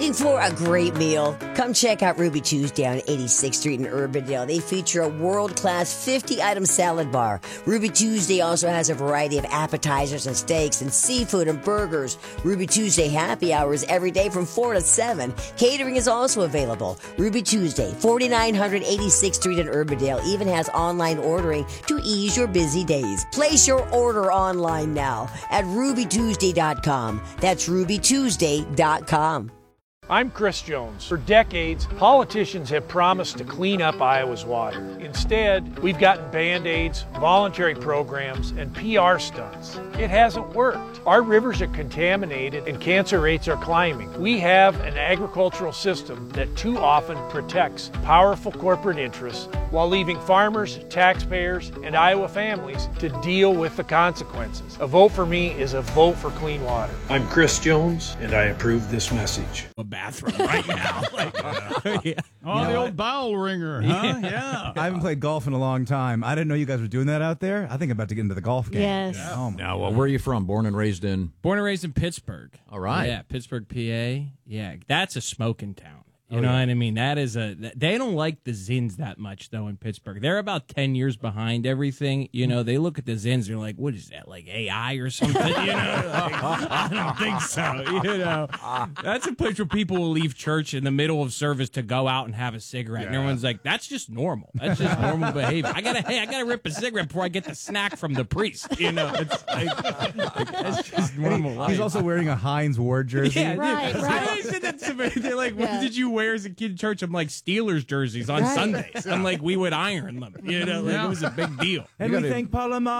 Looking for a great meal? Come check out Ruby Tuesday on 86th Street in Urbandale. They feature a world-class 50-item salad bar. Ruby Tuesday also has a variety of appetizers and steaks and seafood and burgers. Ruby Tuesday happy hours every day from 4 to 7. Catering is also available. Ruby Tuesday, 4900 86th Street in Urbandale, even has online ordering to ease your busy days. Place your order online now at rubytuesday.com. That's rubytuesday.com. I'm Chris Jones. For decades, politicians have promised to clean up Iowa's water. Instead, we've gotten Band-Aids, voluntary programs, and PR stunts. It hasn't worked. Our rivers are contaminated and cancer rates are climbing. We have an agricultural system that too often protects powerful corporate interests while leaving farmers, taxpayers, and Iowa families to deal with the consequences. A vote for me is a vote for clean water. I'm Chris Jones, and I approve this message. A bathroom right now. Yeah. Oh, the old bowel ringer, huh? Yeah. I haven't played golf in a long time. I didn't know you guys were doing that out there. I think I'm about to get into the golf game. Yes. Yeah. Oh, Now, where are you from? Born and raised in? Born and raised in Pittsburgh. All right. Yeah, Pittsburgh, PA. Yeah, that's a smoking town. You know what I mean? That is they don't like the Zins that much, though, in Pittsburgh. They're about 10 years behind everything. You know, they look at the Zins, they're like, what is that, like AI or something? You know, like, I don't think so. You know, that's a place where people will leave church in the middle of service to go out and have a cigarette. And everyone's like, that's just normal. That's just normal behavior. I gotta rip a cigarette before I get the snack from the priest. You know, it's like that's just normal life. He's also wearing a Heinz Ward jersey. Yeah, Right, dude. right. I said that to me. They're like, Yeah. what did you wear as a kid in church? I'm like, Steelers jerseys on Right. Sundays. I'm like, we would iron them. You know, like, it was a big deal. And we thank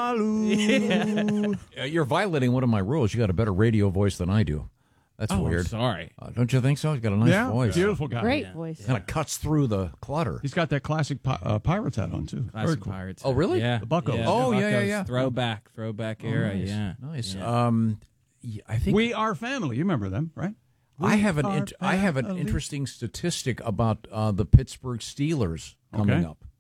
Palamalu. You're violating one of my rules. You got a better radio voice than I do. That's Oh, weird. sorry. Don't you think so? You got a nice voice. Beautiful guy. Great voice. Kind of cuts through the clutter. He's got that classic Pirates hat on, too. Very Classic cool. Pirates. Oh, really? Yeah. The Buccos. Yeah, Oh, the yeah, Buccos. yeah. Throwback era, nice. yeah. Nice. Yeah. I think We Are Family. You remember them, right? I have an family. interesting statistic about the Pittsburgh Steelers coming Okay. up.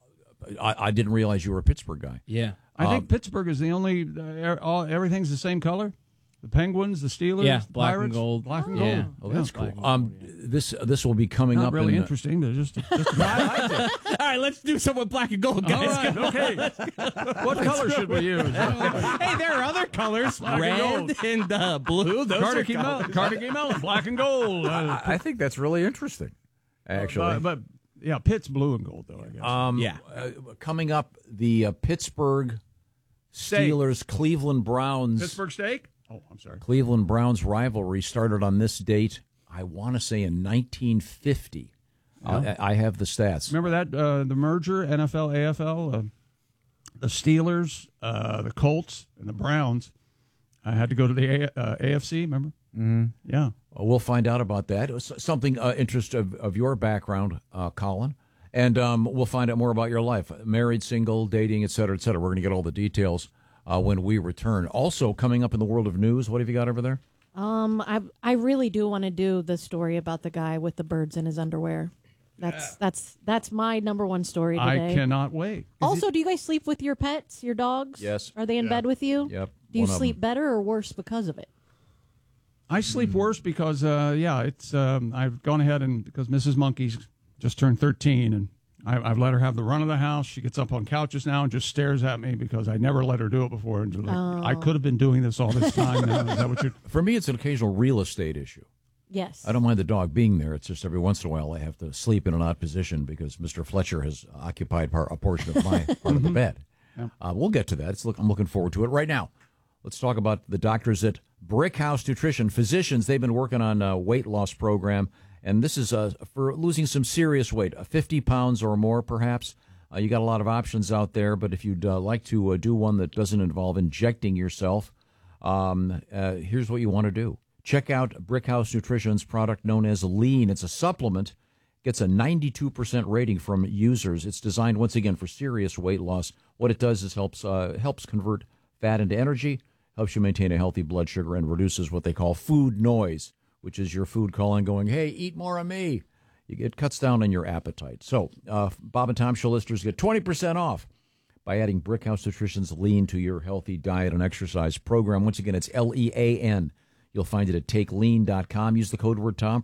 I didn't realize you were a Pittsburgh guy. Yeah. I think Pittsburgh is the only, everything's the same color. The Penguins, the Steelers, Yeah, the black and Pirates. gold. Black and Yeah. gold. Oh, that's Black cool. and gold, This will be coming Not up. really in, interesting, but just All right, let's do some with black and gold, All guys. right, okay. What color should we use? Hey, there are other colors. Black and Red gold. and blue. Those Carnegie are colors. Mellon, Carnegie Mellon, black and gold. I think that's really interesting, actually. But yeah, Pitt's blue and gold, though, I guess. Yeah. Coming up, the Pittsburgh Steak. Steelers, Cleveland Browns. Pittsburgh steak? Oh, I'm sorry. Cleveland Browns rivalry started on this date, I want to say in 1950. I have the stats. Remember that, the merger, NFL, AFL, the Steelers, the Colts, and the Browns. I had to go to the AFC, remember? Mm-hmm. Yeah. We'll find out about that. It was something interest of your background, Colin. And we'll find out more about your life. Married, single, dating, et cetera, et cetera. We're going to get all the details when we return. Also, coming up in the world of news, what have you got over there? I really do want to do the story about the guy with the birds in his underwear. That's my number one story today. I cannot wait. Also, do you guys sleep with your pets, your dogs? Yes. Are they in bed with you? Yep. Do you One of sleep them. better or worse because of it? I sleep worse because, it's I've gone ahead and because Mrs. Monkey's just turned 13, and I've let her have the run of the house. She gets up on couches now and just stares at me because I never let her do it before. And like, I could have been doing this all this time now. Is that what you're... For me, it's an occasional real estate issue. Yes. I don't mind the dog being there. It's just every once in a while I have to sleep in an odd position because Mr. Fletcher has occupied a portion of my part of the bed. We'll get to that. I'm looking forward to it. Right now, let's talk about the doctors at Brick House Nutrition. Physicians, they've been working on a weight loss program, and this is for losing some serious weight, 50 pounds or more perhaps. You got a lot of options out there, but if you'd like to do one that doesn't involve injecting yourself, here's what you want to do. Check out Brickhouse Nutrition's product known as Lean. It's a supplement. Gets a 92% rating from users. It's designed, once again, for serious weight loss. What it does is helps convert fat into energy, helps you maintain a healthy blood sugar, and reduces what they call food noise, which is your food calling, going, hey, eat more of me. It cuts down on your appetite. So Bob and Tom Show listeners get 20% off by adding Brickhouse Nutrition's Lean to your healthy diet and exercise program. Once again, it's LEAN. You'll find it at takelean.com. Use the code word Tom